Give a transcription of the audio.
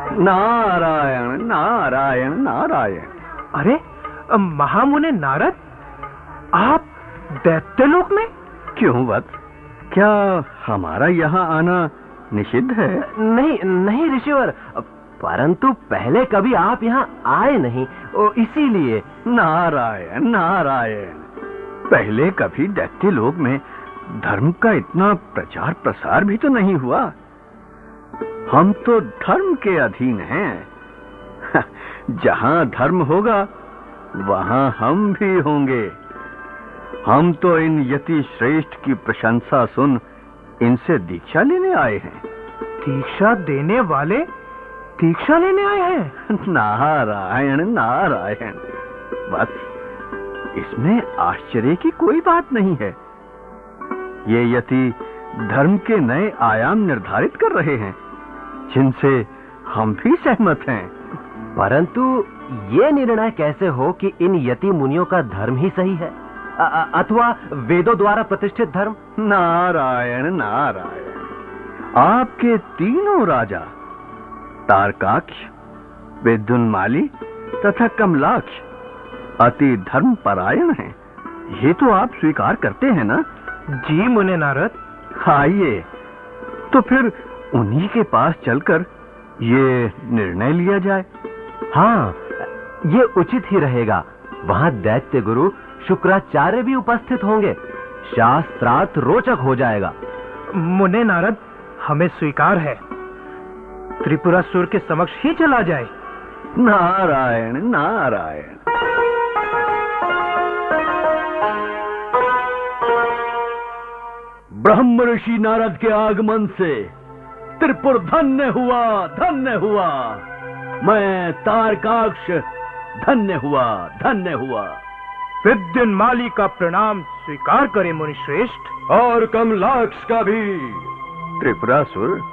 नारायण नारायण नारायण। अरे महामुने नारद, आप दैत्यलोक में? क्यों वत्स, क्या हमारा यहाँ आना निषिद्ध है? नहीं नहीं ऋषिवर, परंतु पहले कभी आप यहाँ आए नहीं, इसीलिए। नारायण नारायण, पहले कभी दैत्यलोक में धर्म का इतना प्रचार प्रसार भी तो नहीं हुआ। हम तो धर्म के अधीन हैं। जहां धर्म होगा वहां हम भी होंगे। हम तो इन यति श्रेष्ठ की प्रशंसा सुन इनसे दीक्षा लेने आए हैं। दीक्षा देने वाले दीक्षा लेने आए हैं? नारायण नारायण, बस इसमें आश्चर्य की कोई बात नहीं है। ये यति धर्म के नए आयाम निर्धारित कर रहे हैं, जिनसे हम भी सहमत हैं। परंतु ये निर्णय कैसे हो कि इन यति मुनियों का धर्म ही सही है, अथवा वेदों द्वारा प्रतिष्ठित धर्म? नारायण नारायण, आपके तीनों राजा तारकाक्ष, विद्युन्माली तथा कमलाक्ष अति धर्म परायण हैं। ये तो आप स्वीकार करते हैं ना? जी मुने नारद। आइए तो फिर उन्हीं के पास चलकर ये निर्णय लिया जाए। हाँ, ये उचित ही रहेगा। वहां दैत्य गुरु शुक्राचार्य भी उपस्थित होंगे। शास्त्रार्थ रोचक हो जाएगा। मुने नारद, हमें स्वीकार है। त्रिपुरासुर के समक्ष ही चला जाए। नारायण नारायण। ब्रह्म ऋषि नारद के आगमन से त्रिपुर धन्य हुआ, धन्य हुआ। मैं तारकाक्ष धन्य हुआ, धन्य हुआ। विद्युन्माली का प्रणाम स्वीकार करें मुनि श्रेष्ठ। और कमलाक्ष का भी। त्रिपुरासुर